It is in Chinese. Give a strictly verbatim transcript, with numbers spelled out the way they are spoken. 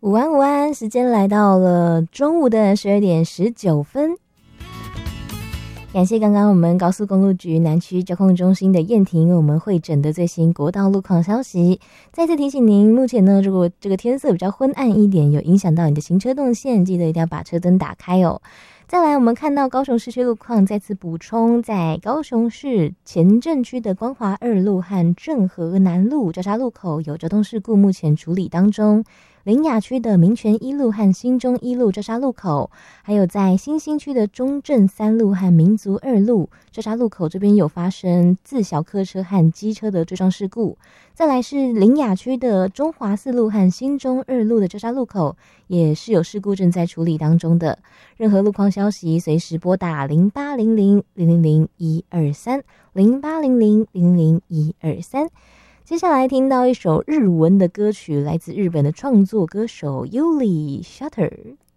午安午安，时间来到了中午的十二点十九分。感谢刚刚我们高速公路局南区交通中心的燕婷为我们汇整的最新国道路况消息。再次提醒您，目前呢，如果这个天色比较昏暗一点，有影响到你的行车动线，记得一定要把车灯打开哦。再来，我们看到高雄市区路况再次补充，在高雄市前镇区的光华二路和正和南路交叉路口有交通事故，目前处理当中。苓雅区的民权一路和新中一路交叉路口，还有在新兴区的中正三路和民族二路交叉路口，这边有发生自小客车和机车的追撞事故。再来是苓雅区的中华四路和新中二路的交叉路口，也是有事故正在处理当中的。任何路况消息，随时拨打零八零零零零零一二三零八零零零零零一二三。接下来听到一首日文的歌曲，来自日本的创作歌手 Yuri Shutter。